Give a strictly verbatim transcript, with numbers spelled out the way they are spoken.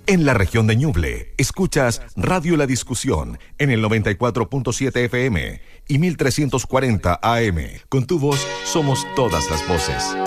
En la región de Ñuble, escuchas Radio La Discusión en el noventa y cuatro punto siete F M y mil trescientos cuarenta A M. Con tu voz somos todas las voces.